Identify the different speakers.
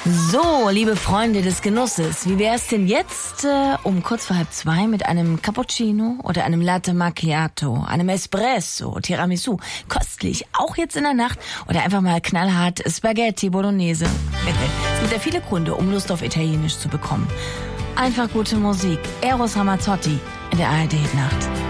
Speaker 1: So, liebe Freunde des Genusses, wie wär's denn jetzt um kurz vor 1:30 mit einem Cappuccino oder einem Latte Macchiato, einem Espresso, Tiramisu, köstlich, auch jetzt in der Nacht, oder einfach mal knallhart Spaghetti Bolognese. Es gibt ja viele Gründe, um Lust auf Italienisch zu bekommen. Einfach gute Musik. Eros Ramazzotti in der ARD-Nacht.